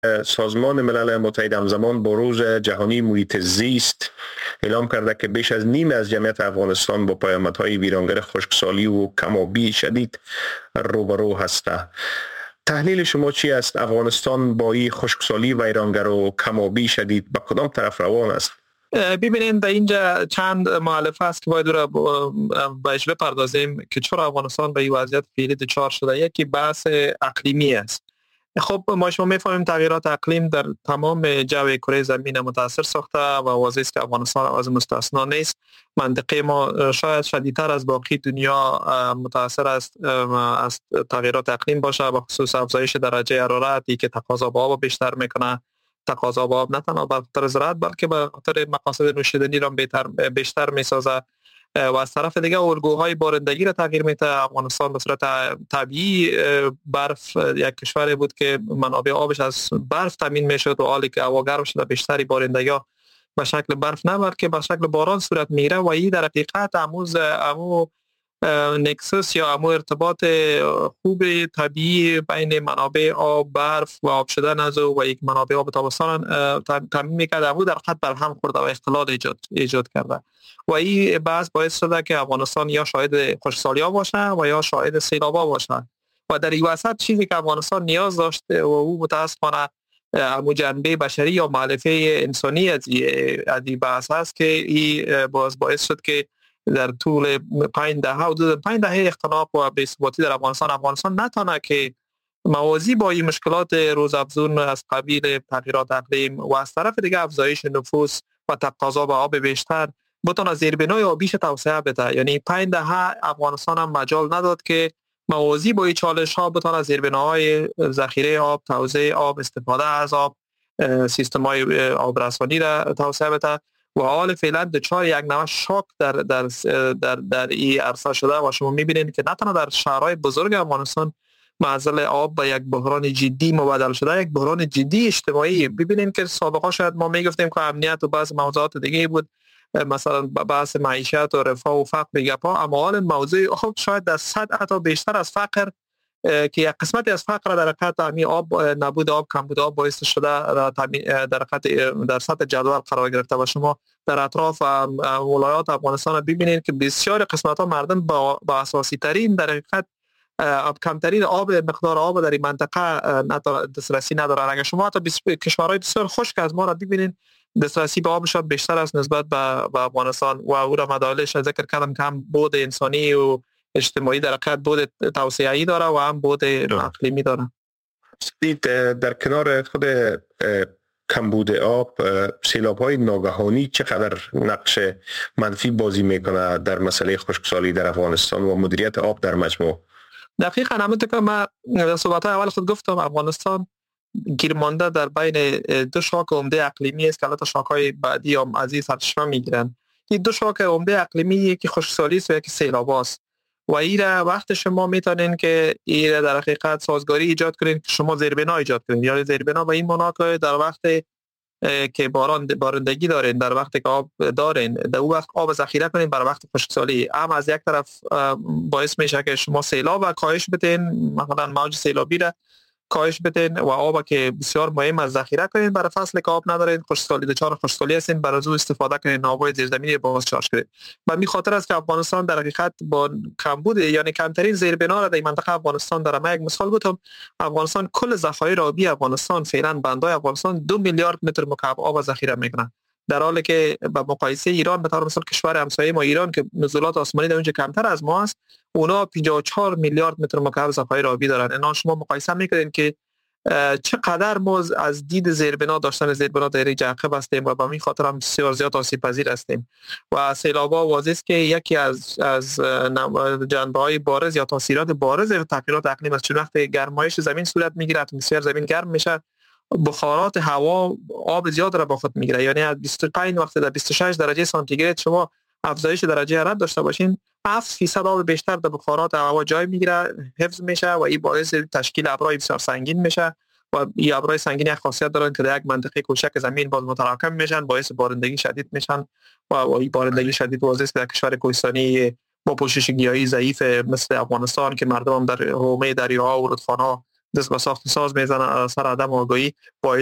سازمان ملل متحد همزمان با روز جهانی محیط زیست اعلام کرده که بیش از نیم از جمعیت افغانستان با پیامدهای ویرانگر خشکسالی و کم‌آبی شدید روبرو هسته. تحلیل شما چی است؟ افغانستان با این خشکسالی ویرانگر و کم‌آبی شدید به کدام طرف روان است؟ ببینید در اینجا چند مؤلفه است که باید را بهش بپردازیم که چرا افغانستان به این وضعیت فعلی دچار شده. یکی بحث اقلیمی است. خب ما شما میفهمیم تغییرات اقلیم در تمام جو کره زمین متاثر ساخته و واضح است که افغانستان از مستثنا نیست. منطقه ما شاید شدیدتر از باقی دنیا متاثر است از تغییرات اقلیم باشه، به خصوص افزایش درجه حرارتی که تقاضا به آب بیشتر میکنه. تقاضا به آب نه تنها به خاطر زراعت بلکه به خاطر مقاصد نوشیدنی را بیشتر میسازه و از طرف دیگه الگوهای بارندگی را تغییر میده. افغانستان به صورت طبیعی برف یک کشوری بود که منابع آبش از برف تامین میشد و حالی که هوا گرم شده بیشتری بارندگی به شکل برف نه بلکه به شکل باران صورت میگیره و این در حقیقت امو نکسوس یا امو ارتباط خوب طبیعی بین منابع آب، برف و آب شدن از و یک منابع آب تابستان تامین میکرد امو در حقیقت بر هم خورده و اختلال ایجاد کرده و این بحث باعث شده که افغانستان یا شاهد خشکسالی ها باشه و یا شاهد سیلاب ها باشه و در این وسط چیزی که افغانستان نیاز داشته و او متاسفانه امو جنبه بشری یا مؤلفه انسانی از این بحث است که این باعث شد که در طول 5 دهه اختلاف و بی‌ثباتی در افغانستان نتونه که موازی با این مشکلات روزافزون از قبیل تغییرات اقلیم و از طرف دیگه افزایش نفوس و تقاضا به آب بیشتر بتونه زیربنای آبیش توسعه بده. یعنی 5 دهه افغانستان هم مجال نداد که موازی با این چالش ها بتونه زیربناهای ذخیره آب، توزیع آب، استفاده از آب، سیستم های آبرسانی را توسعه بده و حال فعلا دچار یک نوع شاک در این عرصه شده و شما میبینید که نه تنها در شهرهای بزرگ افغانستان معضل آب به یک بحران جدی مبادل شده، یک بحران جدی اجتماعی. ببینید که سابقا شاید ما میگفتیم که امنیت و بعض موضوعات دیگه بود، مثلا بحث معیشت و رفاه و فقر بگپا، اما حال موضوع آب شاید در صد حتی بیشتر از فقر که یک قسمتی از فقر در حقیقت همین آب، نبود آب، کمبود آب باعث شده در حقیقت در سطح جدول قرار گرفته و شما در اطراف ولایات افغانستان ببینید که بسیار قسمت ها مردم با اساسی ترین در حقیقت کمترین آب، مقدار آب در این منطقه دسترسی ندارن. اگر شما حتی کشورهای بسیار خشک از ما را ببینید دسترسی به آبشان بیشتر است نسبت به افغانستان و او را مدالش ذکر کردم که هم بود انسانی و اجتماعی در حقیقت بود توسعه‌ای داره و هم بود اقلیمی داره. در کنار خود کمبود آب، سیلاب‌های ناگهانی چقدر نقش منفی بازی میکنه در مسئله خشکسالی در افغانستان و مدیریت آب در مجموع؟ دقیقاً همونطور که من در صحبت‌های اول خود گفتم، افغانستان گیر مانده در بین دو شاک عمده اقلیمی است که البته شاک‌های بعدی هم از این سرچشمه میگیرن. این دو شاک عمده اقلیمی یکی خشکسالی است و یکی سیلاب است و این را وقت شما میتونین که این را در حقیقت سازگاری ایجاد کنین که شما زیربنا ایجاد کنین. یا زیربنا به این معنی که در وقت که بارندگی دارین، در وقت که آب دارین، در اون وقت آب ذخیره کنین برای وقت خشکسالی. هم از یک طرف باعث میشه که شما سیلاب و کاهش بدین، مثلا موج سیلابی را کاهش بدین و آب که بسیار مهم از ذخیره کنین برای فصل که آب ندارین، خشکسالی دچار خشکسالی هستین، برای او استفاده کنین، آبای زیرزمینی باز چارج کنین. و می خاطر است که افغانستان در حقیقت با کمبود یعنی کمترین زیربنا را در منطقه افغانستان داره. من یک مثال گفتم، افغانستان کل ذخایر آبی افغانستان فعلا بندای افغانستان 2 میلیارد متر مکعب آب ذخیره میکنه، در حالی که با مقایسه ایران به طور مثال کشور همسایه ما ایران که نزولات آسمانی در اونجا کمتر از ما است، اونا 54 میلیارد متر مکعب ذخایر آبی دارن. اینا شما مقایسه میکنین که چقدر ما از دید زیربنا داشتن زیربنا در اینجا عقب هستیم و به این خاطر هم بسیار زیاد آسیب پذیر هستیم. و سیلاب‌ها واضح است که یکی از جنبه‌های بارز یا تاثیرات بارز تغییرات اقلیم است. چون وقتی گرمایش زمین صورت میگیره، اتمسفر زمین گرم میشه، بخارات هوا آب زیاد را با خود میگیره. یعنی از 25 وقت در 26 درجه سانتیگراد شما افزایش درجه حرارت داشته باشین، 7% آب بیشتر در بخارات هوا جای میگیره، حفظ میشه و این باعث تشکیل ابرهای بسیار سنگین میشه و این ابرهای سنگین یک خاصیت دارن که در یک منطقه کوچک زمین باز متراکم میشن، باعث بارندگی شدید میشن و این بارندگی شدید واضح است در کشور کوهستانی با پوشش گیاهی ضعیف مثل افغانستان که مردم در حومه دریاها و رودخانه‌ها دست به ساخت ساز میزنه سر عدم آگاهی